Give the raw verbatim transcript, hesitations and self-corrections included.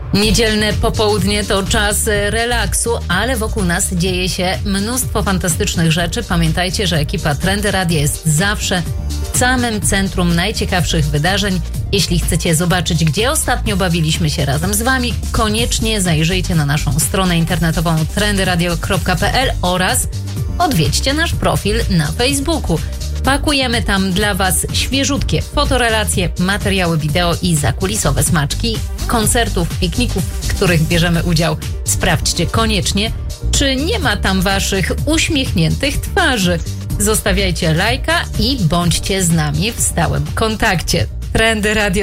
Niedzielne popołudnie to czas relaksu, ale wokół nas dzieje się mnóstwo fantastycznych rzeczy. Pamiętajcie, że ekipa Trendy Radia jest zawsze w samym centrum najciekawszych wydarzeń. Jeśli chcecie zobaczyć, gdzie ostatnio bawiliśmy się razem z Wami, koniecznie zajrzyjcie na naszą stronę internetową trendy radio kropka p l oraz odwiedźcie nasz profil na Facebooku. Pakujemy tam dla Was świeżutkie fotorelacje, materiały wideo i zakulisowe smaczki koncertów, pikników, w których bierzemy udział. Sprawdźcie koniecznie, czy nie ma tam Waszych uśmiechniętych twarzy. Zostawiajcie lajka i bądźcie z nami w stałym kontakcie. Trendy Radio